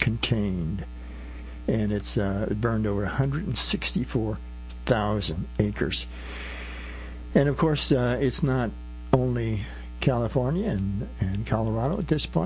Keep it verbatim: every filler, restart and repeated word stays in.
contained. And it's uh, it burned over one hundred sixty-four thousand acres. And, of course, uh, it's not only California and, and Colorado at this point.